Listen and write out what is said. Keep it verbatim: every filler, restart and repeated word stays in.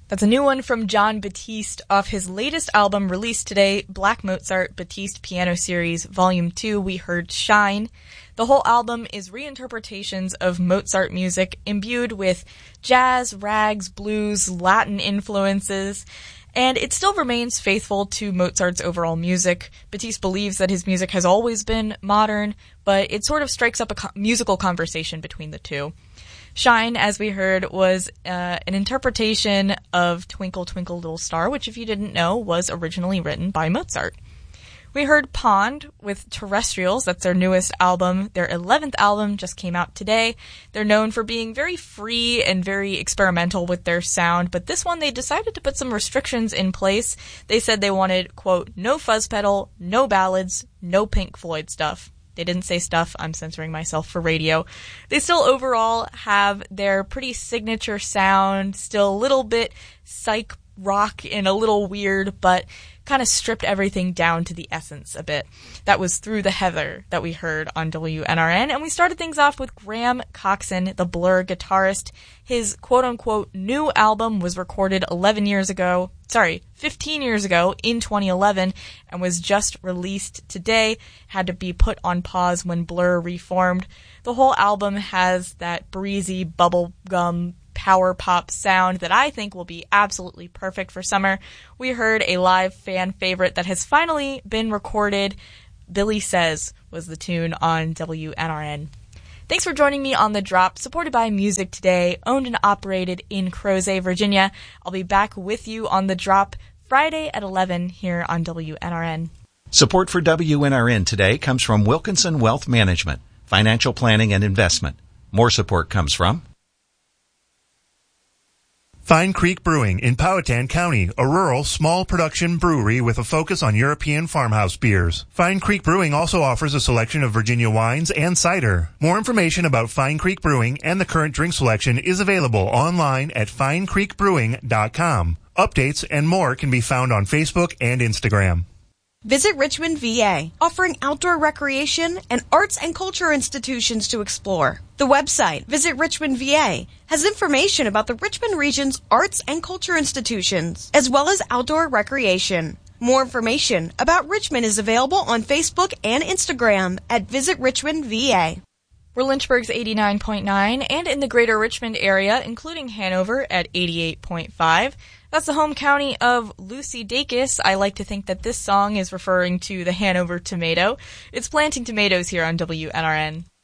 That's a new one from Jon Batiste off his latest album released today, Black Mozart Batiste Piano Series Volume two. We heard Shine. The whole album is reinterpretations of Mozart music imbued with jazz, rags, blues, Latin influences, and it still remains faithful to Mozart's overall music. Batiste believes that his music has always been modern, but it sort of strikes up a co- musical conversation between the two. Shine, as we heard, was uh, an interpretation of Twinkle, Twinkle, Little Star, which, if you didn't know, was originally written by Mozart. We heard Pond with Terrestrials. That's their newest album. Their eleventh album just came out today. They're known for being very free and very experimental with their sound, but this one they decided to put some restrictions in place. They said they wanted, quote, no fuzz pedal, no ballads, no Pink Floyd stuff. They didn't say stuff. I'm censoring myself for radio. They still overall have their pretty signature sound, still a little bit psych rock and a little weird, but kind of stripped everything down to the essence a bit. That was Through the Heather that we heard on W N R N, and we started things off with Graham Coxon, the Blur guitarist. His quote-unquote new album was recorded eleven years ago, sorry, fifteen years ago in twenty eleven, and was just released today. Had to be put on pause when Blur reformed. The whole album has that breezy bubblegum power pop sound that I think will be absolutely perfect for summer. We heard a live fan favorite that has finally been recorded. Billy Says was the tune on W N R N. Thanks for joining me on The Drop, supported by Music Today, owned and operated in Crozet, Virginia. I'll be back with you on The Drop Friday at eleven here on W N R N. Support for W N R N today comes from Wilkinson Wealth Management, Financial Planning and Investment. More support comes from Fine Creek Brewing in Powhatan County, a rural, small production brewery with a focus on European farmhouse beers. Fine Creek Brewing also offers a selection of Virginia wines and cider. More information about Fine Creek Brewing and the current drink selection is available online at fine creek brewing dot com. Updates and more can be found on Facebook and Instagram. Visit Richmond, V A, offering outdoor recreation and arts and culture institutions to explore. The website, Visit Richmond, V A, has information about the Richmond region's arts and culture institutions, as well as outdoor recreation. More information about Richmond is available on Facebook and Instagram at Visit Richmond, V A. We're Lynchburg's eighty-nine point nine, and in the greater Richmond area, including Hanover at eighty-eight point five. That's the home county of Lucy Dacus. I like to think that this song is referring to the Hanover tomato. It's planting tomatoes here on W N R N.